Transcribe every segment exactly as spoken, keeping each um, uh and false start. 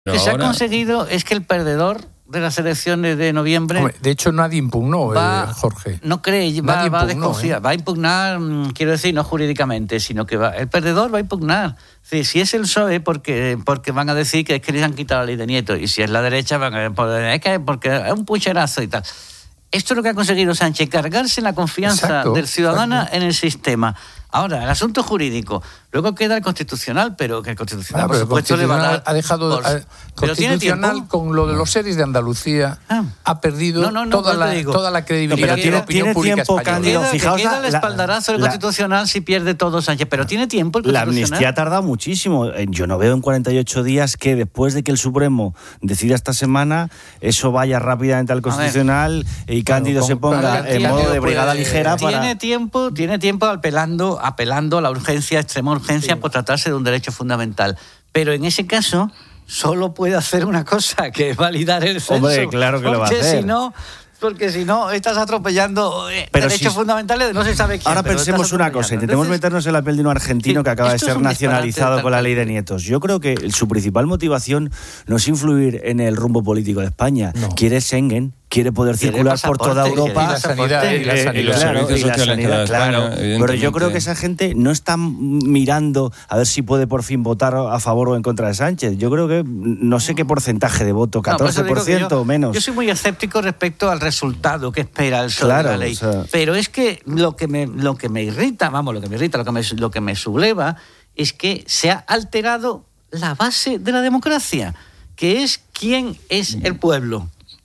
Lo que se ha conseguido es que el perdedor de las elecciones de noviembre... Hombre, de hecho, nadie impugnó, va, eh, Jorge. No cree, va, va a desconfiar, ¿eh? va a impugnar, quiero decir, no jurídicamente, sino que va, el perdedor va a impugnar. Sí, si es el P S O E, porque, porque van a decir que es que les han quitado la ley de Nieto, y si es la derecha, van a decir, es que porque es un pucherazo y tal. Esto es lo que ha conseguido Sánchez, cargarse la confianza exacto, del ciudadano exacto. en el sistema. Ahora, el asunto jurídico. Luego queda el constitucional, pero que el constitucional, ah, por supuesto, le va a dar... ha dejado... Por, a, constitucional, con lo de los series de Andalucía, ah. ha perdido no, no, no, toda, la, toda la credibilidad no, pero tiene, de la opinión tiene pública tiempo, española. Cándido, queda, fijaos que queda la, el espaldarazo del la, constitucional si pierde todo Sánchez, pero tiene tiempo el la constitucional. La amnistía ha tardado muchísimo. Yo no veo en cuarenta y ocho días que después de que el Supremo decida esta semana, eso vaya rápidamente al constitucional y Cándido bueno, se ponga en modo de brigada ligera tiene para... Tiempo, tiene tiempo apelando, apelando a la urgencia, extrema urgencia, sí. por tratarse de un derecho fundamental. Pero en ese caso solo puede hacer una cosa, que es validar el censo. Hombre, claro que lo va a hacer. Si no, porque si no, estás atropellando pero derechos si, fundamentales, no se sabe quién. Ahora pensemos una cosa, intentemos Entonces, meternos en la piel de un argentino sí, que acaba de ser nacionalizado con la ley de Nietos. Yo creo que su principal motivación no es influir en el rumbo político de España. No. Quiere Schengen, quiere poder quiere circular por toda Europa. Y la sanidad. Y la sanidad. Y los claro, servicios y la sociales sanidad, claro. Pero yo creo que esa gente no está mirando a ver si puede por fin votar a favor o en contra de Sánchez. Yo creo que no sé qué porcentaje de voto, catorce por ciento no, yo, o menos. Yo soy muy escéptico respecto al resultado que espera el P S O E claro, de la ley. O sea, pero es que lo que me lo que me irrita, vamos, lo que me irrita, lo que me, lo que me subleva es que se ha alterado la base de la democracia, que es quién es el pueblo.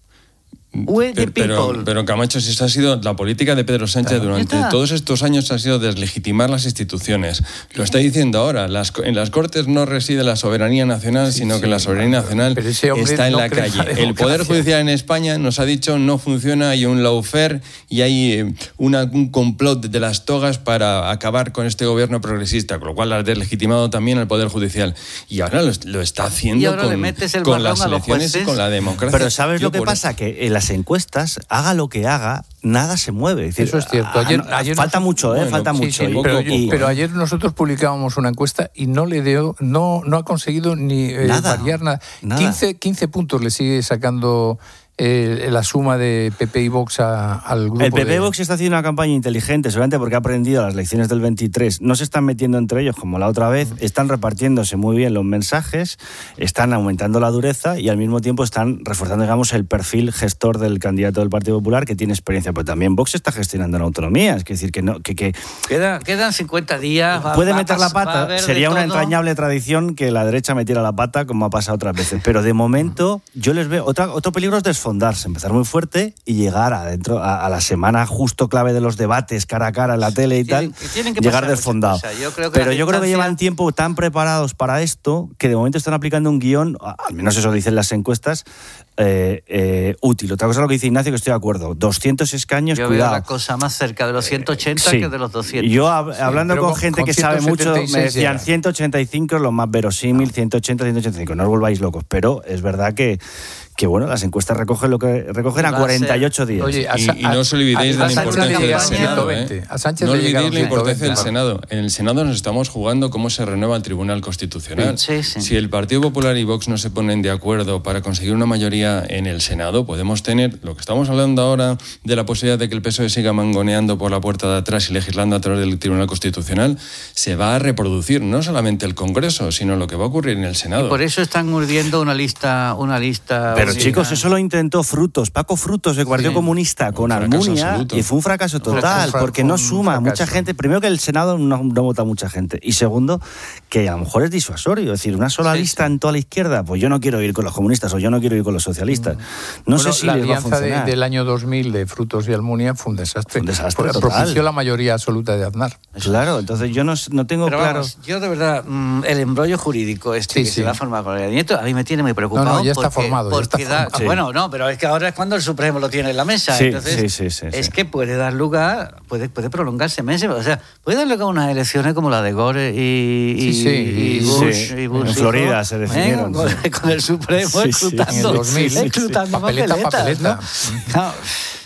Pero, pero, pero Camacho, si esta ha sido la política de Pedro Sánchez claro, durante todos estos años, ha sido deslegitimar las instituciones. Lo está diciendo ahora. Las, en las Cortes no reside la soberanía nacional, sí, sino sí, que la soberanía nacional está en no la calle. La el Poder Judicial en España nos ha dicho no funciona, hay un lawfare y hay una, un complot de las togas para acabar con este gobierno progresista, con lo cual ha deslegitimado también al Poder Judicial. Y ahora lo, lo está haciendo con, con las elecciones y con la democracia. Pero ¿sabes Yo lo que pasa? Eso... Que en las encuestas, haga lo que haga, nada se mueve. Es decir, eso es cierto. Ayer, a, ayer falta nos... mucho, ¿eh? Bueno, falta sí, mucho. Sí, y, pero, y, pero ayer nosotros publicábamos una encuesta y no le dio, no, no ha conseguido ni eh, nada, variar nada. nada. quince, quince puntos le sigue sacando eh, la suma de P P y Vox a, al grupo. El P P de... Vox está haciendo una campaña inteligente, seguramente porque ha aprendido las lecciones del veintitrés. No se están metiendo entre ellos como la otra vez, están repartiéndose muy bien los mensajes, están aumentando la dureza y al mismo tiempo están reforzando, digamos, el perfil gestor del candidato del Partido Popular que tiene experiencia. Pero también Vox está gestionando en autonomía, es decir, que no... Que, que Queda, quedan cincuenta días... Va, puede va, meter la pata, sería una entrañable tradición que la derecha metiera la pata como ha pasado otras veces. Pero de momento yo les veo... Otra, otro peligro es desfondarse, empezar muy fuerte y llegar adentro a, a la semana justo clave de los debates cara a cara en la tele y tienen, tal, tienen que llegar desfondado. Yo creo Pero yo distancia... creo que llevan tiempo tan preparados para esto que de momento están aplicando un guión, al menos eso dicen las encuestas, eh, eh, útil. Otra cosa es lo que dice Ignacio, que estoy de acuerdo. doscientos escaños, yo cuidado. Yo veo la cosa más cerca de los ciento ochenta sí. que de los doscientos. Yo hab- sí, hablando con, con gente con que sabe mucho, me decían llega. ciento ochenta y cinco es lo más verosímil, ciento ochenta, ciento ochenta y cinco. No os volváis locos, pero es verdad que que bueno, las encuestas recogen lo que recogen a cuarenta y ocho días. Oye, a, y, y no os olvidéis de la importancia del Senado. ¿eh? No olvidéis la importancia del Senado. En el Senado nos estamos jugando cómo se renueva el Tribunal Constitucional. Sí, sí. Si el Partido Popular y Vox no se ponen de acuerdo para conseguir una mayoría en el Senado, podemos tener lo que estamos hablando ahora de la posibilidad de que el P S O E siga mangoneando por la puerta de atrás y legislando a través del Tribunal Constitucional, se va a reproducir no solamente el Congreso, sino lo que va a ocurrir en el Senado. Y por eso están urdiendo una lista, una lista. Pero chicos, eso lo intentó Frutos, Paco Frutos del Partido sí. Comunista con Almunia y fue un fracaso total, fracaso, porque no suma mucha gente. Primero que el Senado no, no vota mucha gente y segundo que a lo mejor es disuasorio, es decir, una sola sí, lista sí. en toda la izquierda, pues yo no quiero ir con los comunistas o yo no quiero ir con los socialistas. No bueno, sé si la les va a alianza funcionar. De, del año dos mil de Frutos y Almunia fue un desastre. Fue un desastre total. Propició la mayoría absoluta de Aznar. Claro, entonces yo no, no tengo Pero claro. Vamos, yo de verdad, mmm, el embrollo jurídico este sí, que sí. se va a formar con el Nieto, a mí me tiene muy preocupado. No, no, ya está porque, formado. Ya está porque da, formado. Bueno, no, pero es que ahora es cuando el Supremo lo tiene en la mesa. Sí, Entonces, sí, sí, sí, es sí. que puede dar lugar, puede, puede prolongarse meses. O sea, puede dar lugar a unas elecciones como la de Gore y, y, sí, sí, y Bush. Sí. Y Bush en Florida se definieron. ¿eh? Con, con el Supremo sí, escrutando, sí, en el dos mil, escrutando papeleta, papeletas, papeleta. ¿no? Claro.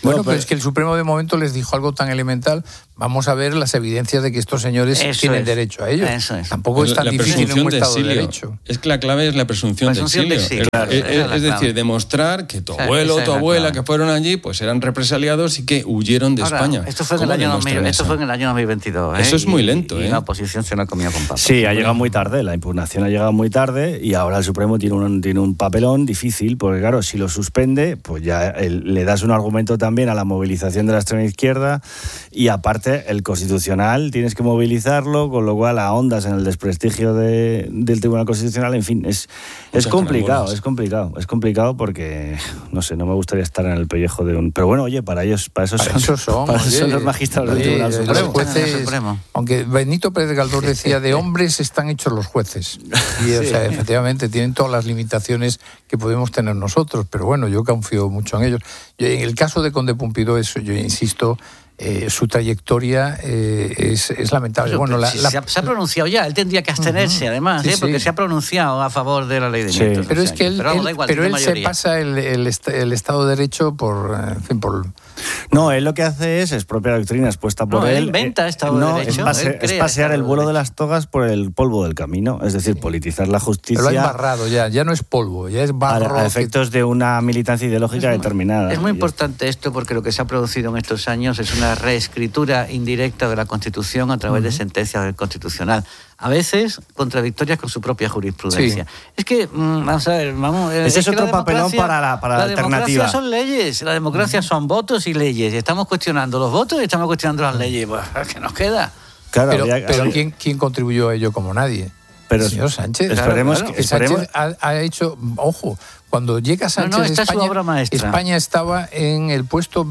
Bueno, no, pero, pero es que el Supremo de momento les dijo algo tan elemental. Vamos a ver las evidencias de que estos señores tienen es. derecho a ello. Eso es. Tampoco es tan la difícil en un de Estado de Derecho. Es que la clave es la presunción, presunción de exilio. De claro, es, es, es decir, demostrar que tu abuelo o tu abuela que fueron allí pues eran represaliados y que huyeron de Ahora, España. Esto fue, en el año dos mil, esto fue en el año dos mil veintidós. ¿eh? Eso es muy lento. Y, ¿eh? y la oposición se lo ha comido con papas. Sí, ha llegado muy tarde. La impugnación ha llegado muy tarde y ahora el Supremo tiene un, tiene un papelón difícil porque, claro, si lo suspende, pues ya el, le das un argumento también a la movilización de la extrema izquierda y aparte el Constitucional tienes que movilizarlo, con lo cual ahondas en el desprestigio de, del Tribunal Constitucional. En fin, es, es complicado, es complicado, es complicado porque, no sé, no me gustaría estar en el pellejo de un... Pero bueno, oye, para ellos, para eso para son, eso son, para oye, eso son los magistrados del Tribunal Supremo. Los jueces, aunque Benito Pérez Galdós decía, de hombres están hechos los jueces. Y, o sea, efectivamente, tienen todas las limitaciones que podemos tener nosotros, pero bueno, yo confío mucho en ellos. Yo, en el caso de Conde Pompidou, eso yo insisto... Eh, su trayectoria eh, es, es lamentable. Bueno, la, la... Se, ha, se ha pronunciado ya, él tendría que abstenerse, uh-huh. además, sí, ¿eh? porque sí. se ha pronunciado a favor de la ley de indultos. Sí. Pero es que él, pero, vamos, él, igual, pero él se pasa el, el, est- el Estado de Derecho por, en fin, por... No, él lo que hace es, es propia doctrina expuesta por no, él. él inventa Estado no, de Derecho. Es, pase, es pasear el vuelo de, de las togas por el polvo del camino, es decir, sí. politizar la justicia. Pero lo ha embarrado ya, ya no es polvo, ya es barro. A, a efectos que... de una militancia ideológica es determinada. Muy, es muy importante esto porque lo que se ha producido en estos años es una reescritura indirecta de la Constitución a través uh-huh. de sentencias del Constitucional. A veces contradictorias con su propia jurisprudencia. Sí. Es que, mm, vamos a ver, vamos... Ese es, es otro papelón para la, para la, la alternativa. La democracia son leyes, la democracia uh-huh. son votos y leyes. Estamos cuestionando los votos y estamos cuestionando las leyes. Pues, ¿qué nos queda? Claro, pero ya, pero ¿quién, ¿quién contribuyó a ello como nadie? Pero, señor Sánchez. Esperemos claro, que... Esperemos... Sánchez ha, ha hecho... Ojo, cuando llega Sánchez no, no, esta España, es su obra maestra. España estaba en el puesto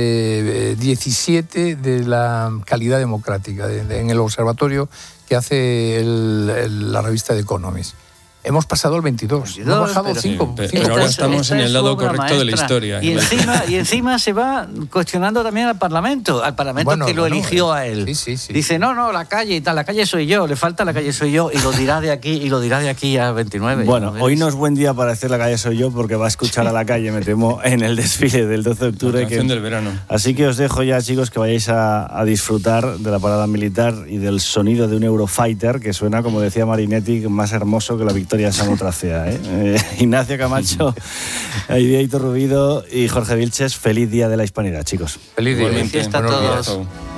eh, diecisiete de la calidad democrática, de, de, en el observatorio que hace el, el, la revista de Economist. Hemos pasado al veintidós, hemos bajado cinco. Pero, pero ahora estamos en el lado correcto maestra. de la historia. Y encima, y encima se va cuestionando también al Parlamento, al Parlamento bueno, que lo bueno, eligió a él. Sí, sí, sí. Dice, no, no, la calle y tal, la calle soy yo, le falta la calle soy yo, y lo dirá de aquí, y lo dirá de aquí a veintinueve. Bueno, ¿no hoy no es buen día para decir la calle soy yo, porque va a escuchar a la calle, me temo, en el desfile del doce de octubre. La canción que... del verano. Así que os dejo ya, chicos, que vayáis a, a disfrutar de la parada militar y del sonido de un Eurofighter, que suena, como decía Marinetti, más hermoso que la victoria de Samotracea. ¿eh? Eh, Ignacio Camacho, Aideito Rubido y Jorge Vilches, feliz día de la Hispanidad, chicos. Feliz día. Feliz fiesta a todos.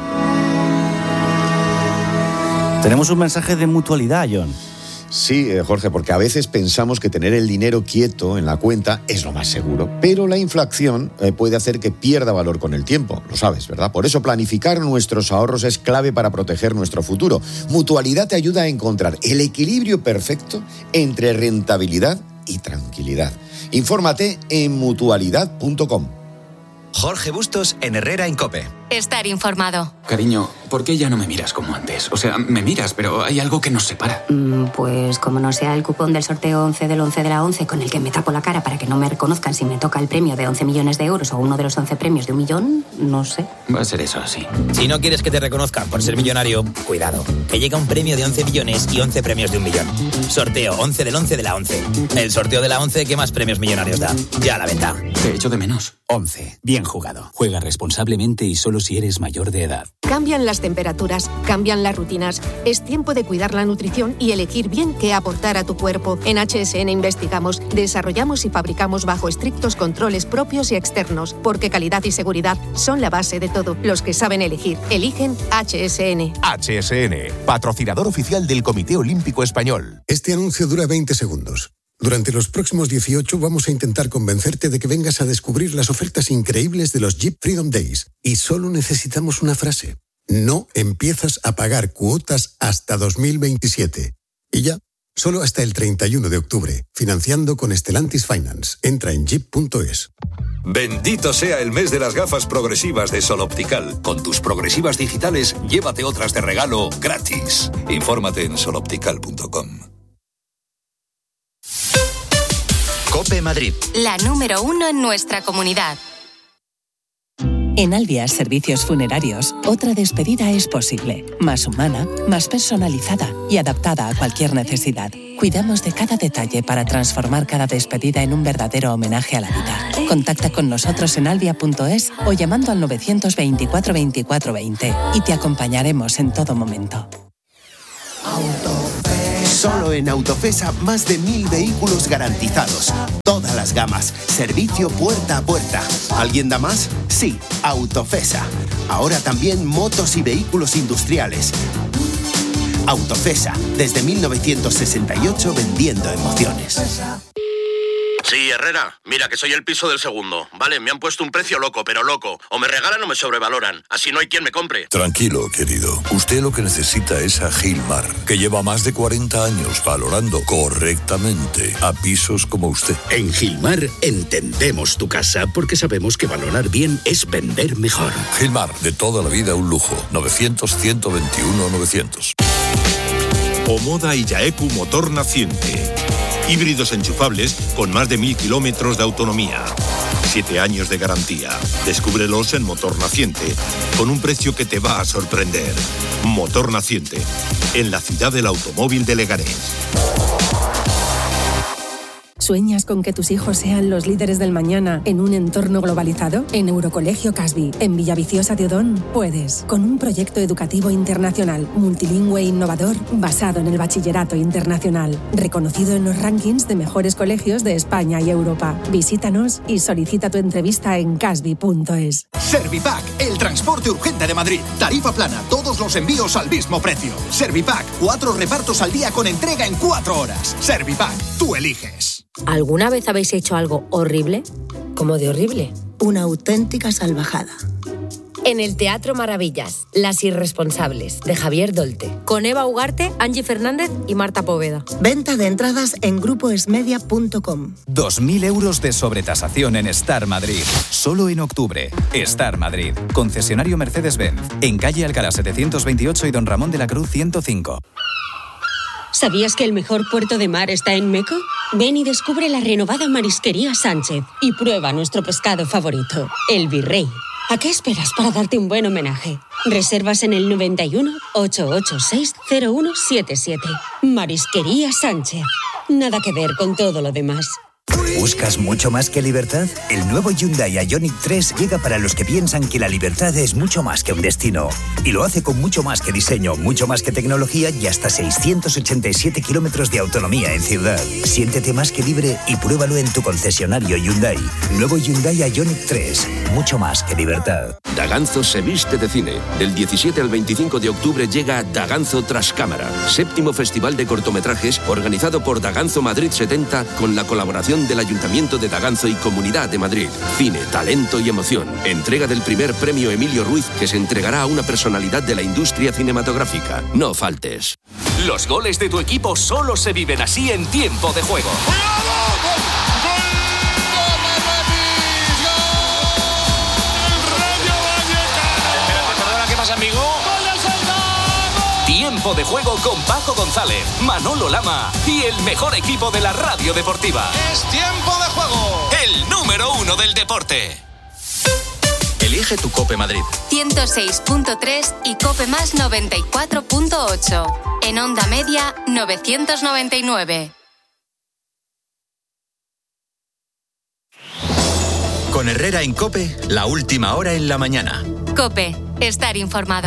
Tenemos un mensaje de mutualidad, John. Sí, eh, Jorge, porque a veces pensamos que tener el dinero quieto en la cuenta es lo más seguro, pero la inflación eh, puede hacer que pierda valor con el tiempo, lo sabes, ¿verdad? Por eso planificar nuestros ahorros es clave para proteger nuestro futuro. Mutualidad te ayuda a encontrar el equilibrio perfecto entre rentabilidad y tranquilidad. Infórmate en mutualidad punto com. Jorge Bustos en Herrera en COPE. Estar informado. Cariño, ¿por qué ya no me miras como antes? O sea, me miras, pero hay algo que nos separa. Mm, pues como no sea el cupón del sorteo once del once de la once con el que me tapo la cara para que no me reconozcan si me toca el premio de once millones de euros o uno de los once premios de un millón, no sé. Va a ser eso, sí. Si no quieres que te reconozcan por ser millonario, cuidado, que llega un premio de once millones y once premios de un millón. Sorteo once del once de la once. El sorteo de la once que más premios millonarios da. Ya a la venta. Te echo de menos. once. Bien jugado. Juega responsablemente y solo si eres mayor de edad. Cambian las temperaturas, cambian las rutinas. Es tiempo de cuidar la nutrición y elegir bien qué aportar a tu cuerpo. En H S N investigamos, desarrollamos y fabricamos bajo estrictos controles propios y externos, porque calidad y seguridad son la base de todo. Los que saben elegir, eligen H S N. H S N, patrocinador oficial del Comité Olímpico Español. Este anuncio dura veinte segundos. Durante los próximos dieciocho vamos a intentar convencerte de que vengas a descubrir las ofertas increíbles de los Jeep Freedom Days. Y solo necesitamos una frase. No empiezas a pagar cuotas hasta dos mil veintisiete. Y ya, solo hasta el treinta y uno de octubre. Financiando con Stellantis Finance. Entra en jeep punto es. Bendito sea el mes de las gafas progresivas de Sol Optical. Con tus progresivas digitales, llévate otras de regalo gratis. Infórmate en sol optical punto com. COPE Madrid. La número uno en nuestra comunidad. En Alvia Servicios Funerarios, otra despedida es posible. Más humana, más personalizada y adaptada a cualquier necesidad. Cuidamos de cada detalle para transformar cada despedida en un verdadero homenaje a la vida. Contacta con nosotros en alvia punto es o llamando al novecientos veinticuatro veinticuatro veinte y te acompañaremos en todo momento. Solo en Autofesa más de mil vehículos garantizados. Todas las gamas. Servicio puerta a puerta. ¿Alguien da más? Sí, Autofesa. Ahora también motos y vehículos industriales. Autofesa, desde mil novecientos sesenta y ocho vendiendo emociones. Sí, Herrera, mira que soy el piso del segundo. Vale, me han puesto un precio loco, pero loco. O me regalan o me sobrevaloran. Así no hay quien me compre. Tranquilo, querido. Usted lo que necesita es a Gilmar, que lleva más de cuarenta años valorando correctamente a pisos como usted. En Gilmar entendemos tu casa porque sabemos que valorar bien es vender mejor. Gilmar, de toda la vida un lujo. novecientos, ciento veintiuno, novecientos. Omoda y Yaeku motor naciente. Híbridos enchufables con más de mil kilómetros de autonomía. Siete años de garantía. Descúbrelos en Motor Naciente, con un precio que te va a sorprender. Motor Naciente, en la ciudad del automóvil de Leganés. ¿Sueñas con que tus hijos sean los líderes del mañana en un entorno globalizado? En Eurocolegio Casby, en Villaviciosa de Odón, puedes. Con un proyecto educativo internacional, multilingüe e innovador, basado en el bachillerato internacional. Reconocido en los rankings de mejores colegios de España y Europa. Visítanos y solicita tu entrevista en casby punto es. Servipack, el transporte urgente de Madrid. Tarifa plana, todos los envíos al mismo precio. Servipack, cuatro repartos al día con entrega en cuatro horas. Servipack, tú eliges. ¿Alguna vez habéis hecho algo horrible? ¿Cómo de horrible? Una auténtica salvajada. En el Teatro Maravillas, Las Irresponsables, de Javier Dolte. Con Eva Ugarte, Angie Fernández y Marta Poveda. Venta de entradas en grupo esmedia punto com. dos mil euros de sobretasación en Star Madrid. Solo en octubre. Star Madrid. Concesionario Mercedes-Benz. En calle Alcalá setecientos veintiocho y Don Ramón de la Cruz ciento cinco. ¿Sabías que el mejor puerto de mar está en Meco? Ven y descubre la renovada Marisquería Sánchez y prueba nuestro pescado favorito, el Virrey. ¿A qué esperas para darte un buen homenaje? Reservas en el noventa y uno, ochocientos ochenta y seis, cero uno siete siete. Marisquería Sánchez. Nada que ver con todo lo demás. ¿Buscas mucho más que libertad? El nuevo Hyundai Ioniq tres llega para los que piensan que la libertad es mucho más que un destino. Y lo hace con mucho más que diseño, mucho más que tecnología y hasta seiscientos ochenta y siete kilómetros de autonomía en ciudad. Siéntete más que libre y pruébalo en tu concesionario Hyundai. Nuevo Hyundai Ioniq tres. Mucho más que libertad. Daganzo se viste de cine. Del diecisiete al veinticinco de octubre llega Daganzo Tras Cámara, séptimo festival de cortometrajes organizado por Daganzo Madrid setenta con la colaboración del Ayuntamiento de Daganzo y Comunidad de Madrid. Cine, talento y emoción. Entrega del primer premio Emilio Ruiz que se entregará a una personalidad de la industria cinematográfica. No faltes. Los goles de tu equipo solo se viven así en tiempo de juego. ¿Qué pasa, amigo? Tiempo de juego con Paco González, Manolo Lama y el mejor equipo de la radio deportiva. Es tiempo de juego. El número uno del deporte. Elige tu Cope Madrid. ciento seis punto tres y Cope Más noventa y cuatro punto ocho. En onda media, novecientos noventa y nueve. Con Herrera en Cope, la última hora en la mañana. Cope, estar informado.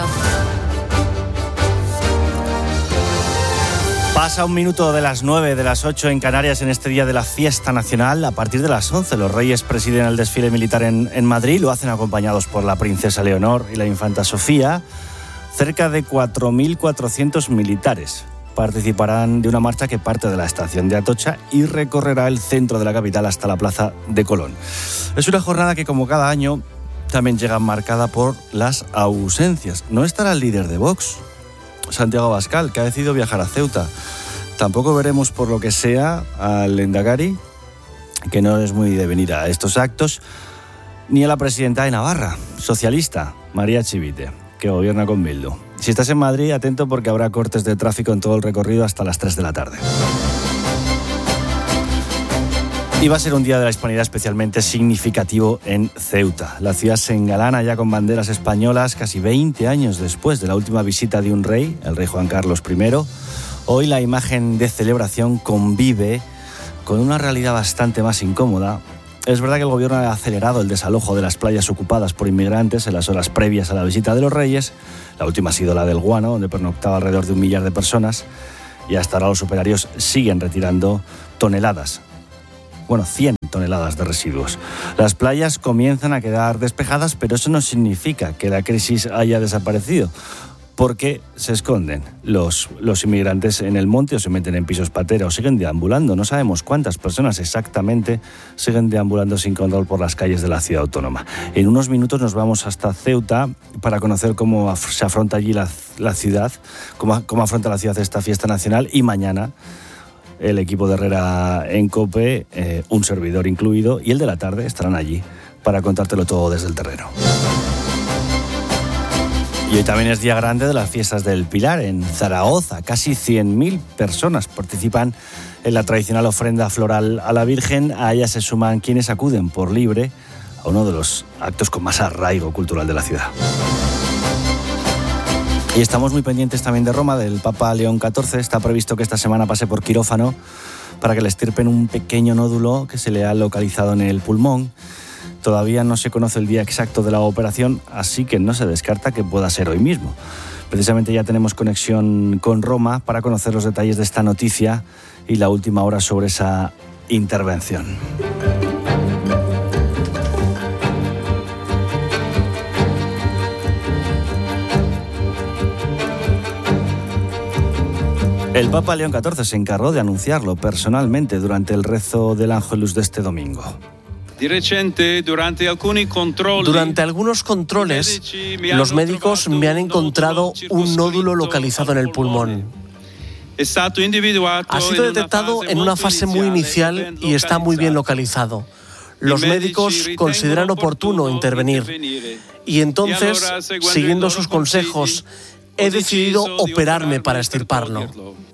Pasa un minuto de las nueve, de las ocho en Canarias en este día de la fiesta nacional. A partir de las once los Reyes presiden el desfile militar en, en Madrid. Lo hacen acompañados por la princesa Leonor y la infanta Sofía. Cerca de cuatro mil cuatrocientos militares participarán de una marcha que parte de la estación de Atocha y recorrerá el centro de la capital hasta la plaza de Colón. Es una jornada que, como cada año, también llega marcada por las ausencias. No estará el líder de Vox, Santiago Abascal, que ha decidido viajar a Ceuta. Tampoco veremos, por lo que sea, al Lehendakari, que no es muy de venir a estos actos, ni a la presidenta de Navarra, socialista, María Chivite, que gobierna con Bildu. Si estás en Madrid, atento porque habrá cortes de tráfico en todo el recorrido hasta las tres de la tarde. Y va a ser un día de la hispanidad especialmente significativo en Ceuta. La ciudad se engalana ya con banderas españolas casi veinte años después de la última visita de un rey, el rey Juan Carlos primero. Hoy la imagen de celebración convive con una realidad bastante más incómoda. Es verdad que el gobierno ha acelerado el desalojo de las playas ocupadas por inmigrantes en las horas previas a la visita de los reyes. La última ha sido la del Guano, donde pernoctaba alrededor de un millar de personas. Y hasta ahora los operarios siguen retirando toneladas. Bueno, cien toneladas de residuos. Las playas comienzan a quedar despejadas, pero eso no significa que la crisis haya desaparecido, porque se esconden los, los inmigrantes en el monte o se meten en pisos patera o siguen deambulando. No sabemos cuántas personas exactamente siguen deambulando sin control por las calles de la ciudad autónoma. En unos minutos nos vamos hasta Ceuta para conocer cómo se afronta allí la, la ciudad, cómo, cómo afronta la ciudad esta fiesta nacional, y mañana el equipo de Herrera en COPE, eh, un servidor incluido, y el de la tarde estarán allí para contártelo todo desde el terreno. Y hoy también es día grande de las fiestas del Pilar en Zaragoza. Casi cien mil personas participan en la tradicional ofrenda floral a la Virgen. A ella se suman quienes acuden por libre a uno de los actos con más arraigo cultural de la ciudad. Y estamos muy pendientes también de Roma, del Papa León catorce. Está previsto que esta semana pase por quirófano para que le extirpen un pequeño nódulo que se le ha localizado en el pulmón. Todavía no se conoce el día exacto de la operación, así que no se descarta que pueda ser hoy mismo. Precisamente ya tenemos conexión con Roma para conocer los detalles de esta noticia y la última hora sobre esa intervención. El Papa León catorce se encargó de anunciarlo personalmente durante el rezo del Ángelus de este domingo. Durante algunos controles, los médicos me han encontrado un nódulo localizado en el pulmón. Ha sido detectado en una fase muy inicial y está muy bien localizado. Los médicos consideran oportuno intervenir y entonces, siguiendo sus consejos, he decidido operarme para extirparlo.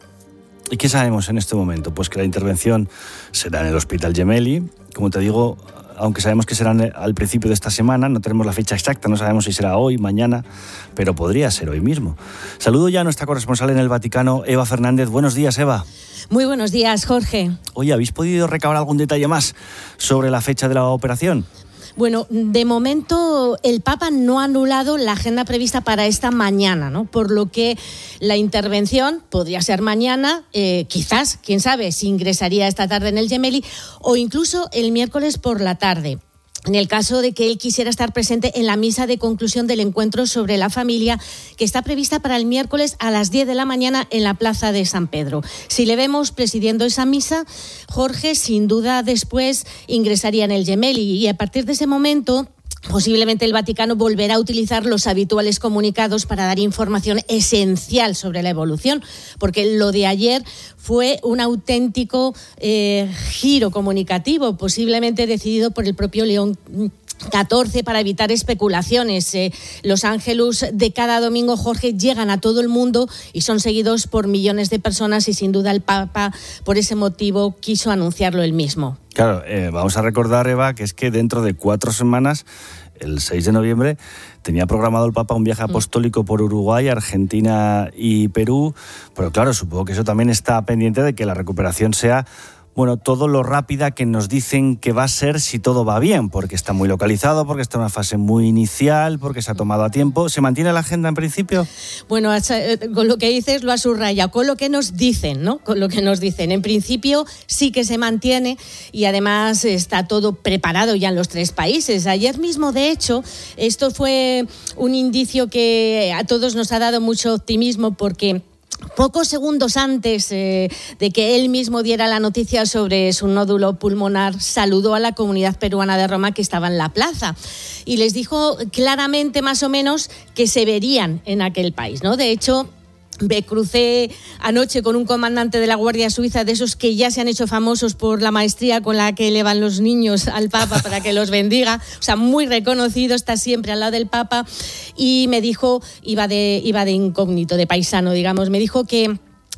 ¿Y qué sabemos en este momento? Pues que la intervención será en el Hospital Gemelli. Como te digo, aunque sabemos que será al principio de esta semana, no tenemos la fecha exacta, no sabemos si será hoy, mañana, pero podría ser hoy mismo. Saludo ya a nuestra corresponsal en el Vaticano, Eva Fernández. Buenos días, Eva. Muy buenos días, Jorge. Oye, ¿habéis podido recabar algún detalle más sobre la fecha de la operación? Bueno, de momento el Papa no ha anulado la agenda prevista para esta mañana, ¿no? Por lo que la intervención podría ser mañana, eh, quizás, quién sabe, si ingresaría esta tarde en el Gemelli o incluso el miércoles por la tarde, en el caso de que él quisiera estar presente en la misa de conclusión del encuentro sobre la familia, que está prevista para el miércoles a las diez de la mañana en la Plaza de San Pedro. Si le vemos presidiendo esa misa, Jorge, sin duda después ingresaría en el Gemelli, y a partir de ese momento posiblemente el Vaticano volverá a utilizar los habituales comunicados para dar información esencial sobre la evolución, porque lo de ayer fue un auténtico eh, giro comunicativo, posiblemente decidido por el propio León catorce para evitar especulaciones. Eh, los ángelus de cada domingo, Jorge, llegan a todo el mundo y son seguidos por millones de personas, y sin duda el Papa por ese motivo quiso anunciarlo él mismo. Claro, eh, vamos a recordar, Eva, que es que dentro de cuatro semanas, el seis de noviembre, tenía programado el Papa un viaje apostólico por Uruguay, Argentina y Perú, pero claro, supongo que eso también está pendiente de que la recuperación sea, bueno, todo lo rápida que nos dicen que va a ser si todo va bien, porque está muy localizado, porque está en una fase muy inicial, porque se ha tomado a tiempo. ¿Se mantiene la agenda en principio? Bueno, con lo que dices lo ha subrayado, con lo que nos dicen, ¿no? Con lo que nos dicen. En principio sí que se mantiene, y además está todo preparado ya en los tres países. Ayer mismo, de hecho, esto fue un indicio que a todos nos ha dado mucho optimismo, porque pocos segundos antes eh, de que él mismo diera la noticia sobre su nódulo pulmonar, saludó a la comunidad peruana de Roma que estaba en la plaza y les dijo claramente, más o menos, que se verían en aquel país, ¿no? De hecho, me crucé anoche con un comandante de la Guardia Suiza, de esos que ya se han hecho famosos por la maestría con la que elevan los niños al Papa para que los bendiga, o sea, muy reconocido, está siempre al lado del Papa, y me dijo, iba de, iba de incógnito, de paisano, digamos, me dijo que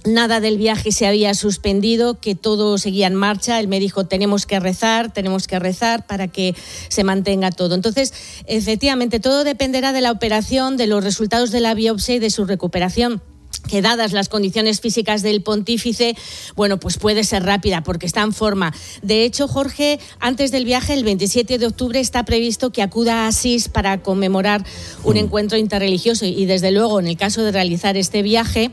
nada del viaje se había suspendido, que todo seguía en marcha. Él me dijo, tenemos que rezar, tenemos que rezar para que se mantenga todo. Entonces, efectivamente, todo dependerá de la operación, de los resultados de la biopsia y de su recuperación, que dadas las condiciones físicas del pontífice, bueno, pues puede ser rápida porque está en forma. De hecho, Jorge, antes del viaje, el veintisiete de octubre, está previsto que acuda a Asís para conmemorar un mm. encuentro interreligioso y, desde luego, en el caso de realizar este viaje,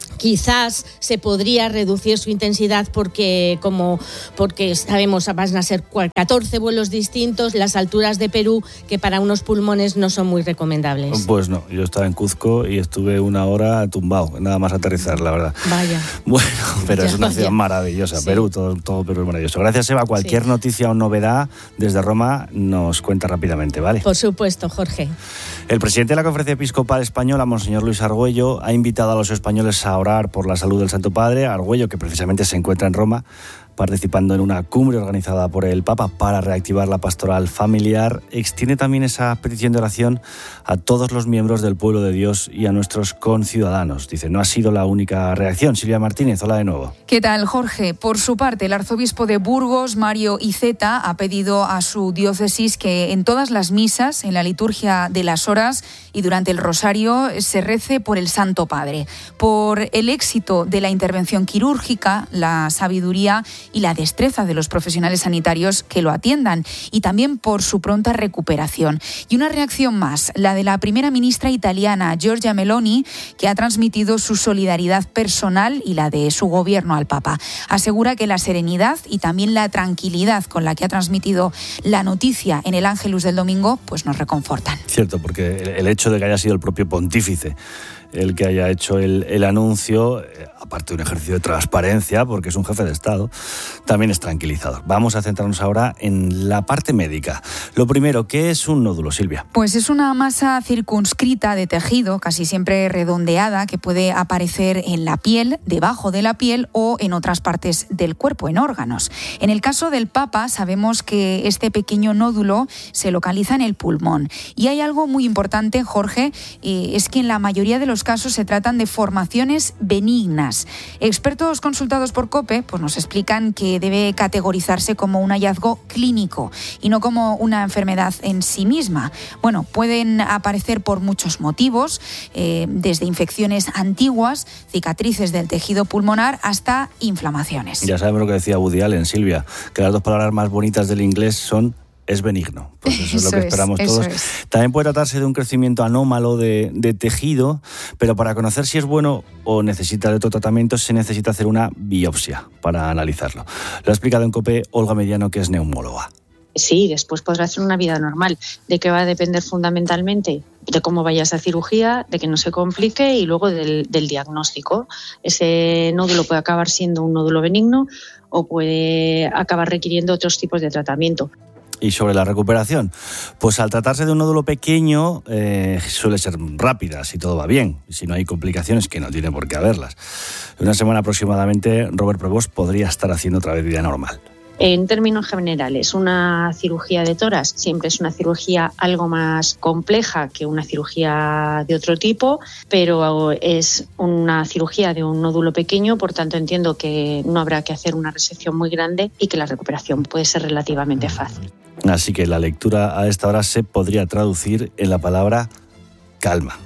quizás se podría reducir su intensidad porque, como porque sabemos, van a ser catorce vuelos distintos, las alturas de Perú, que para unos pulmones no son muy recomendables. Pues no, yo estaba en Cuzco y estuve una hora tumbado, nada más aterrizar, la verdad. Vaya. Bueno, pero ya, es una vaya. ciudad maravillosa, sí. Perú, todo, todo Perú es maravilloso. Gracias, Eva. Cualquier sí. noticia o novedad desde Roma nos cuenta rápidamente, ¿vale? Por supuesto, Jorge. El presidente de la Conferencia Episcopal Española, Monseñor Luis Argüello, ha invitado a los españoles a orar por la salud del Santo Padre. Argüello, que precisamente se encuentra en Roma, participando en una cumbre organizada por el Papa para reactivar la pastoral familiar, extiende también esa petición de oración a todos los miembros del pueblo de Dios y a nuestros conciudadanos. Dice, no ha sido la única reacción. Silvia Martínez, hola de nuevo. ¿Qué tal, Jorge? Por su parte, el arzobispo de Burgos, Mario Iceta, ha pedido a su diócesis que en todas las misas, en la liturgia de las horas y durante el rosario, se rece por el Santo Padre, por el éxito de la intervención quirúrgica, la sabiduría y la destreza de los profesionales sanitarios que lo atiendan, y también por su pronta recuperación. Y una reacción más, la de la primera ministra italiana, Giorgia Meloni, que ha transmitido su solidaridad personal y la de su gobierno al Papa. Asegura que la serenidad y también la tranquilidad con la que ha transmitido la noticia en el Ángelus del domingo, pues nos reconfortan. Cierto, porque el hecho de que haya sido el propio pontífice el que haya hecho el, el anuncio, eh, aparte de un ejercicio de transparencia, porque es un jefe de Estado, también es tranquilizador. Vamos a centrarnos ahora en la parte médica. Lo primero, ¿qué es un nódulo, Silvia? Pues es una masa circunscrita de tejido, casi siempre redondeada, que puede aparecer en la piel, debajo de la piel o en otras partes del cuerpo, en órganos. En el caso del Papa, sabemos que este pequeño nódulo se localiza en el pulmón. Y hay algo muy importante, Jorge, eh, es que en la mayoría de los casos se tratan de formaciones benignas. Expertos consultados por COPE pues nos explican que debe categorizarse como un hallazgo clínico y no como una enfermedad en sí misma. Bueno, pueden aparecer por muchos motivos, eh, desde infecciones antiguas, cicatrices del tejido pulmonar, hasta inflamaciones. Ya sabemos lo que decía Woody Allen, Silvia, que las dos palabras más bonitas del inglés son es benigno. Pues eso, eso es lo que esperamos es, todos. Es. También puede tratarse de un crecimiento anómalo de, de tejido, pero para conocer si es bueno o necesita de otro tratamiento se necesita hacer una biopsia para analizarlo. Lo ha explicado en COPE Olga Mediano, que es neumóloga. Sí, después podrá hacer una vida normal. ¿De qué va a depender fundamentalmente? De cómo vaya esa cirugía, de que no se complique y luego del, del diagnóstico. Ese nódulo puede acabar siendo un nódulo benigno o puede acabar requiriendo otros tipos de tratamiento. Y sobre la recuperación, pues al tratarse de un nódulo pequeño eh, suele ser rápida si todo va bien, si no hay complicaciones, que no tiene por qué haberlas. En una semana aproximadamente Robert Prevost podría estar haciendo otra vez vida normal. En términos generales, una cirugía de tórax siempre es una cirugía algo más compleja que una cirugía de otro tipo, pero es una cirugía de un nódulo pequeño, por tanto entiendo que no habrá que hacer una resección muy grande y que la recuperación puede ser relativamente fácil. Así que la lectura a esta hora se podría traducir en la palabra calma.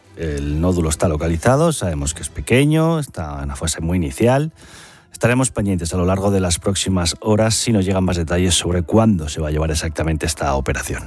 El nódulo está localizado, sabemos que es pequeño, está en una fase muy inicial. Estaremos pendientes a lo largo de las próximas horas si nos llegan más detalles sobre cuándo se va a llevar exactamente esta operación.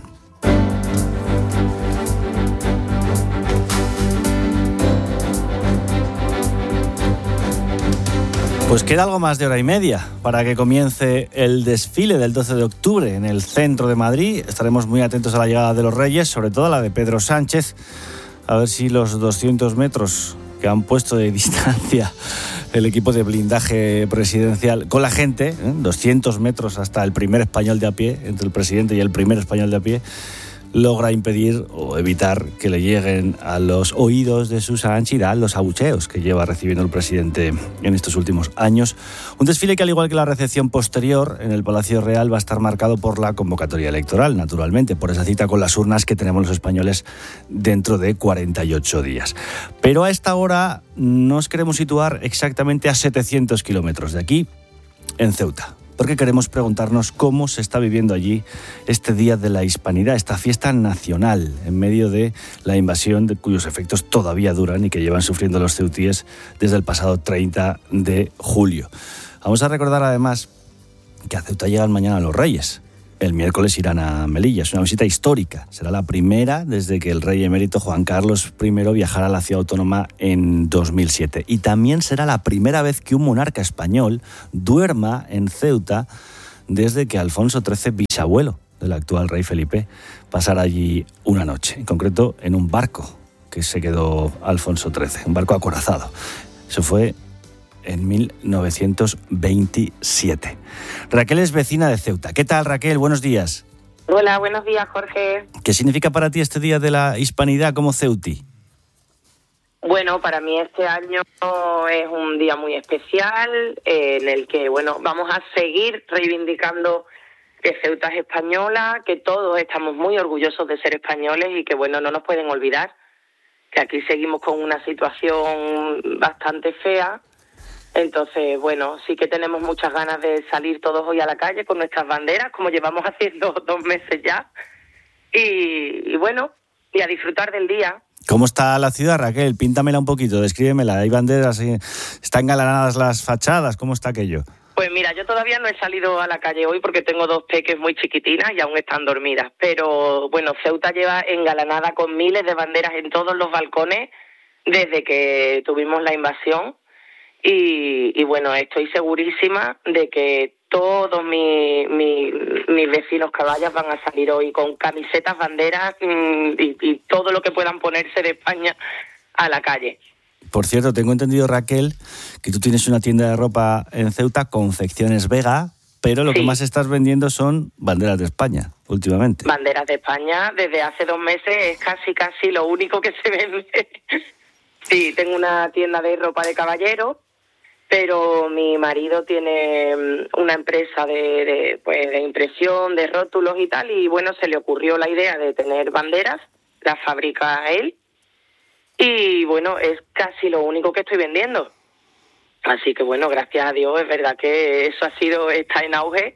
Pues queda algo más de hora y media para que comience el desfile del doce de octubre en el centro de Madrid. Estaremos muy atentos a la llegada de los Reyes, sobre todo a la de Pedro Sánchez, a ver si los doscientos metros que han puesto de distancia el equipo de blindaje presidencial con la gente, ¿eh? doscientos metros hasta el primer español de a pie, entre el presidente y el primer español de a pie, logra impedir o evitar que le lleguen a los oídos de Susan Chidal los abucheos que lleva recibiendo el presidente en estos últimos años. Un desfile que, al igual que la recepción posterior en el Palacio Real, va a estar marcado por la convocatoria electoral, naturalmente, por esa cita con las urnas que tenemos los españoles dentro de cuarenta y ocho días. Pero a esta hora nos queremos situar exactamente a setecientos kilómetros de aquí, en Ceuta, porque queremos preguntarnos cómo se está viviendo allí este Día de la Hispanidad, esta fiesta nacional, en medio de la invasión de cuyos efectos todavía duran y que llevan sufriendo los ceutíes desde el pasado treinta de julio. Vamos a recordar además que a Ceuta llegan mañana los Reyes. El miércoles irán a Melilla. Es una visita histórica. Será la primera desde que el rey emérito Juan Carlos primero viajara a la ciudad autónoma en dos mil siete. Y también será la primera vez que un monarca español duerma en Ceuta desde que Alfonso trece, bisabuelo del actual rey Felipe, pasara allí una noche. En concreto, en un barco que se quedó Alfonso trece, un barco acorazado. Eso fue en mil novecientos veintisiete. Raquel es vecina de Ceuta. ¿Qué tal, Raquel? Buenos días. Hola, buenos días, Jorge. ¿Qué significa para ti este Día de la Hispanidad como ceutí? Bueno, para mí este año es un día muy especial eh, en el que, bueno, vamos a seguir reivindicando que Ceuta es española, que todos estamos muy orgullosos de ser españoles y que, bueno, no nos pueden olvidar que aquí seguimos con una situación bastante fea. Entonces, bueno, sí que tenemos muchas ganas de salir todos hoy a la calle con nuestras banderas, como llevamos haciendo dos meses ya. Y, y bueno, y a disfrutar del día. ¿Cómo está la ciudad, Raquel? Píntamela un poquito, descríbemela. Hay banderas, están engalanadas las fachadas, ¿cómo está aquello? Pues mira, yo todavía no he salido a la calle hoy porque tengo dos peques muy chiquitinas y aún están dormidas. Pero bueno, Ceuta lleva engalanada con miles de banderas en todos los balcones desde que tuvimos la invasión. Y, y bueno, estoy segurísima de que todos mi, mi, mis vecinos caballas van a salir hoy con camisetas, banderas y, y todo lo que puedan ponerse de España a la calle. Por cierto, tengo entendido, Raquel, que tú tienes una tienda de ropa en Ceuta, Confecciones Vega, pero lo sí. que más estás vendiendo son banderas de España, últimamente. Banderas de España, desde hace dos meses es casi, casi lo único que se vende. Sí, tengo una tienda de ropa de caballero, pero mi marido tiene una empresa de, de, pues, de impresión, de rótulos y tal, y bueno, se le ocurrió la idea de tener banderas, las fabrica él, y bueno, es casi lo único que estoy vendiendo. Así que bueno, gracias a Dios, es verdad que eso ha sido, está en auge,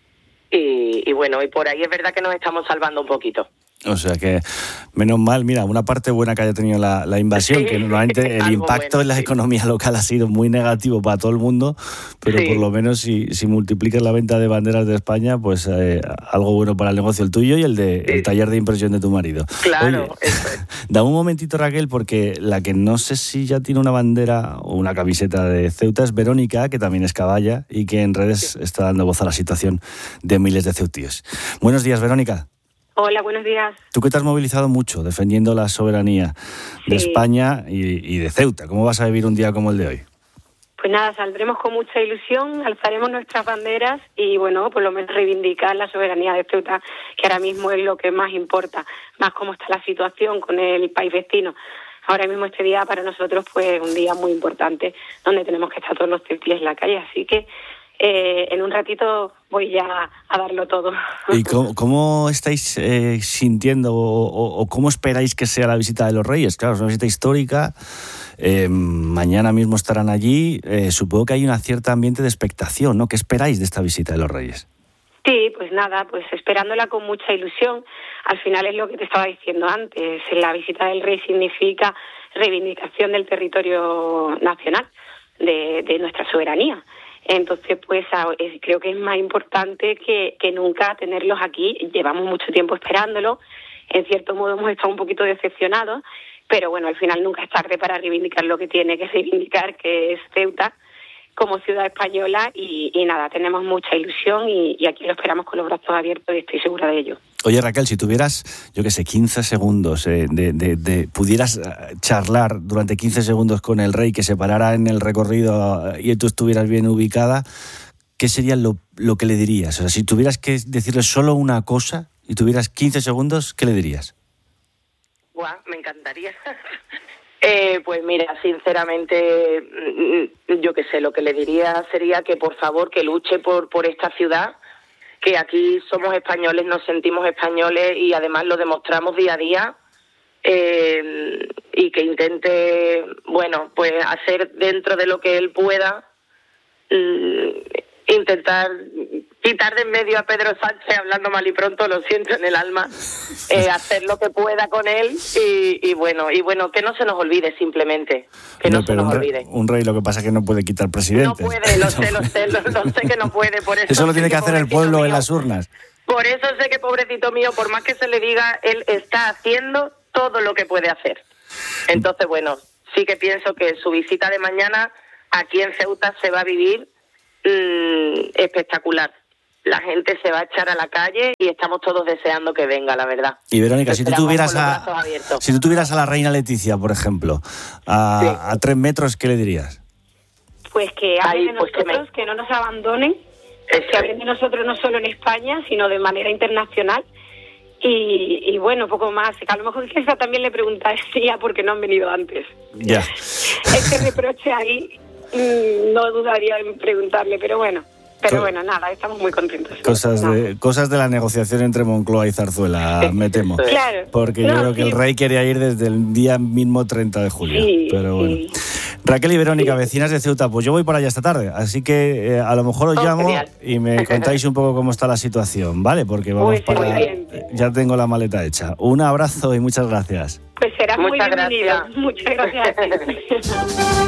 y, y bueno, y por ahí es verdad que nos estamos salvando un poquito. O sea que, menos mal, mira, una parte buena que haya tenido la, la invasión, sí, que normalmente el impacto bueno, en la sí. economía local ha sido muy negativo para todo el mundo, pero sí. por lo menos si, si multiplicas la venta de banderas de España, pues eh, algo bueno para el negocio, el tuyo y el de sí. el taller de impresión de tu marido. Claro. Oye, eso es. Dame un momentito, Raquel, porque la que no sé si ya tiene una bandera o una camiseta de Ceuta es Verónica, que también es caballa y que en redes sí. está dando voz a la situación de miles de ceutíes. Buenos días, Verónica. Hola, buenos días. Tú que te has movilizado mucho defendiendo la soberanía sí. de España y, y de Ceuta, ¿cómo vas a vivir un día como el de hoy? Pues nada, saldremos con mucha ilusión, alzaremos nuestras banderas y bueno, por lo menos reivindicar la soberanía de Ceuta, que ahora mismo es lo que más importa, más cómo está la situación con el país vecino. Ahora mismo este día para nosotros pues es un día muy importante, donde tenemos que estar todos los ceutíes en la calle, así que Eh, en un ratito voy ya a darlo todo. ¿Y cómo, cómo estáis eh, sintiendo o, o, o cómo esperáis que sea la visita de los Reyes? Claro, es una visita histórica, eh, mañana mismo estarán allí, eh, supongo que hay un cierto ambiente de expectación, ¿no? ¿Qué esperáis de esta visita de los Reyes? Sí, pues nada, pues esperándola con mucha ilusión. Al final es lo que te estaba diciendo antes, la visita del Rey significa reivindicación del territorio nacional, de, de nuestra soberanía. Entonces, pues creo que es más importante que, que nunca tenerlos aquí. Llevamos mucho tiempo esperándolo. En cierto modo hemos estado un poquito decepcionados, pero bueno, al final nunca es tarde para reivindicar lo que tiene que reivindicar, que es Ceuta como ciudad española. Y, y nada, tenemos mucha ilusión y, y aquí lo esperamos con los brazos abiertos y estoy segura de ello. Oye, Raquel, si tuvieras, yo qué sé, quince segundos, eh, de, de, de pudieras charlar durante quince segundos con el rey, que se parara en el recorrido y tú estuvieras bien ubicada, ¿qué sería lo, lo que le dirías? O sea, si tuvieras que decirle solo una cosa, y tuvieras quince segundos, ¿qué le dirías? Guau, me encantaría. eh, pues mira, sinceramente, yo qué sé, lo que le diría sería que por favor que luche por, por esta ciudad, que aquí somos españoles, nos sentimos españoles y además lo demostramos día a día, eh, y que intente, bueno, pues hacer dentro de lo que él pueda, eh, intentar quitar de en medio a Pedro Sánchez, hablando mal y pronto, lo siento en el alma, eh, hacer lo que pueda con él y, y bueno, y bueno, que no se nos olvide simplemente, que no, no se nos un olvide. Rey, un rey lo que pasa es que no puede quitar presidentes. No puede, lo sé, lo sé, lo, lo sé que no puede, por eso. Eso lo tiene que hacer el pueblo mío. En las urnas. Por eso sé que pobrecito mío, por más que se le diga, él está haciendo todo lo que puede hacer. Entonces, bueno, sí que pienso que su visita de mañana aquí en Ceuta se va a vivir mmm, espectacular. La gente se va a echar a la calle y estamos todos deseando que venga, la verdad. Y Verónica, si tú tuvieras a si tú tuvieras a la reina Leticia, por ejemplo, a, sí. a tres metros, ¿qué le dirías? Pues que hablen Ay, de pues nosotros, que, me... que no nos abandonen, Eso que hablen de nosotros no solo en España, sino de manera internacional. Y, y bueno, poco más. Que a lo mejor quizá también le preguntaría por qué no han venido antes. Ya. Ese reproche ahí mmm, no dudaría en preguntarle, pero bueno. Pero bueno, nada, estamos muy contentos. Cosas de, cosas de la negociación entre Moncloa y Zarzuela, me temo. Claro. Porque no, yo creo que sí. El rey quería ir desde el día mismo treinta de julio. Sí, pero bueno. Sí. Raquel y Verónica, sí. Vecinas de Ceuta, pues yo voy por allá esta tarde, así que eh, a lo mejor os oh, llamo genial. Y me contáis un poco cómo está la situación, ¿vale? Porque vamos muy para... Bien. Ya tengo la maleta hecha. Un abrazo y muchas gracias. Pues serás muchas muy bienvenido. Gracias. Muchas gracias a ti.